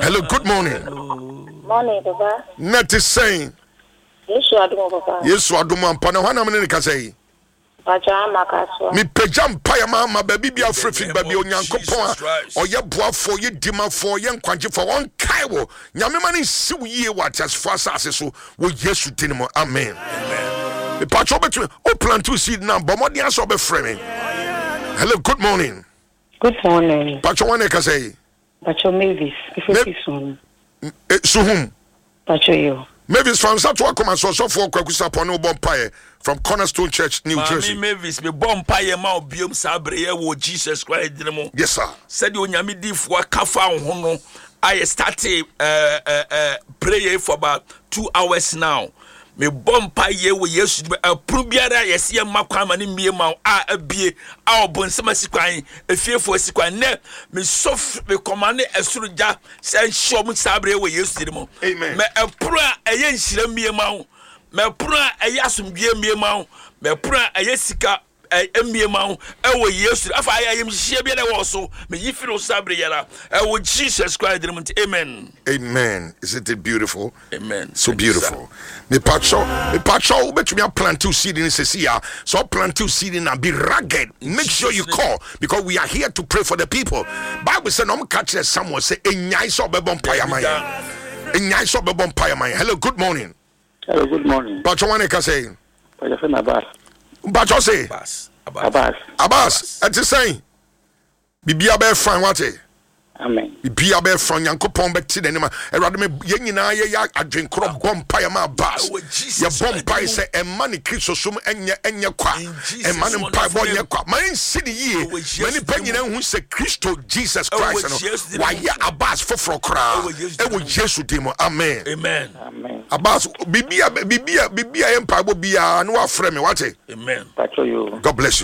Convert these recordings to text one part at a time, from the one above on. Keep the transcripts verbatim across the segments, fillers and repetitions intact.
Hello, good morning. Morning, Papa. Net is saying. Yes, you are doing, Papa. Yes, you are doing. Pana wana mene kasei. Pajama kaswa. Mi pejam pa ya mama baby bi afrefi baby onyankopon a oye boafo ye dimafo ye nkwanje for one kaiwo nyame mane si wo yie watas for asase so wo Yesu dinimo. Amen. Amen. Me pacho betu o plant to seed na bomodi aso be frame. Hello, good morning. Good morning. Pacho wana kasei. Pacho Mavis, if soon. Suhum. Pacho yo. Mavis from Satwa come and so so for kwakusa pono bompaye from Cornerstone Church, New Jersey. Mavis me bompaye ma obiom sabreye wo Jesus Christ dinemo. Yes sir. Said you nyame difo kafa ho no. I started uh, uh, uh, prayer for about two hours now. Me bompaye wo Yesu a prubiara yesi e makwa ma ne mie ma a abie a obonsema sikwan efiefo sikwan ne me sof me command esuruja se nshom sabre wo Yesu dinemo. Amen. Me epura eye nhira mie ma wo. Me epura eye asomdue mie ma wo. Me epura eye sika emie ma wo e wo Yesu afa aya yem hie bia na wo so me yifiro sabre yara e wo Jesus Christ dinemo. Amen. Amen. Isn't it beautiful? Amen. So beautiful. Me pacho, me pacho, bet me plant two seed in this year. So plant two seed in and be rugged. Make sure you call because we are here to pray for the people. Bible said, "I'm catching someone say, "Enyai so be bompire man." Enyai so be bompire man. Hello, good morning. Hello, good morning. Pacho wane ka say? Pacho Abbas. Pacho say? Abbas. Abbas. Abbas. Ati say? Bibia be fine wate. Amen. Bibia be from Yankopon be ti denima. Erade me ye nyina ye ya adwen kro bompire ma Abbas. Ye bompire say e mani Kristo sum enye enye kwa. E mani mpa bo nye kwa. Man si di ye. Mani pa nyina hu se Kristo Jesus Christ no. Wa ye Abbas foforo kra. E wo Yesu dimo. Amen. Amen. Amen. Abbas bibia bibia bibia ye mpa bo bia no afre me wate. Amen. Pacho you. God bless you.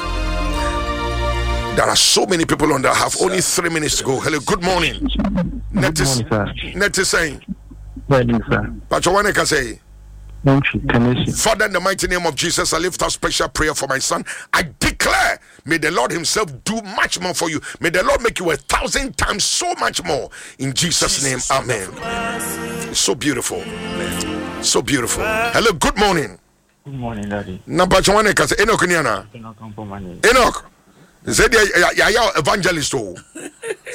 There are so many people on that have only three minutes to go. Hello, good morning. Net is net is saying. Morning, sir. Pachawane can say. You. Father, in the mighty name of Jesus, I lift up special prayer for my son. I declare, may the Lord himself do much more for you. May the Lord make you a thousand times so much more. In Jesus' name, amen. It's so beautiful. So beautiful. Hello, good morning. Good morning, Daddy. Na Pachawane can say, Enoch Niana. Enoch. Zedi ya ya evangelist o.